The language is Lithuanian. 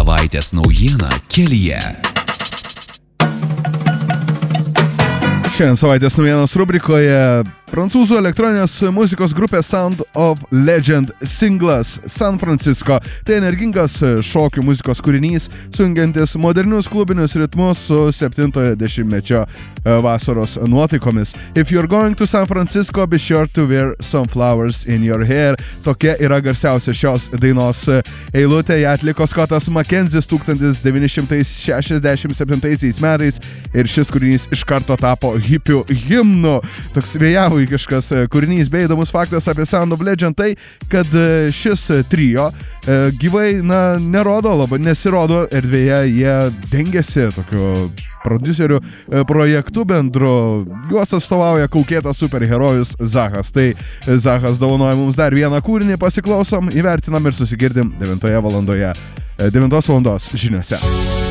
Savaitės naujiena kelyje. Šiandien savaitės naujienos rubrikoje prancūzų elektroninės muzikos grupės Sound of Legend singlas San Francisco. Tai energingas šokių muzikos kūrinys, sungiantis modernius klubinius ritmus su 70-mečio vasaros nuotaikomis. If you're going to San Francisco, be sure to wear some flowers in your hair. Tokia yra garsiausia šios dainos eilutė. Ją atliko Scottas McKenzie 1967 metais ir šis kūrinys iš karto tapo hipių himnu. Toks vėjavaikiškas kūrinys, bei įdomus faktas apie Sound of Legend tai, kad šis trio gyvai nesirodo erdvėje, jie dengiasi tokiu prodiuserių projektų bendru. Juos atstovauja kaukėtas superherojus Zahas. Tai Zahas dovanoja mums dar vieną kūrinį, pasiklausom, įvertinam ir susigirdim 9 valandos žiniose.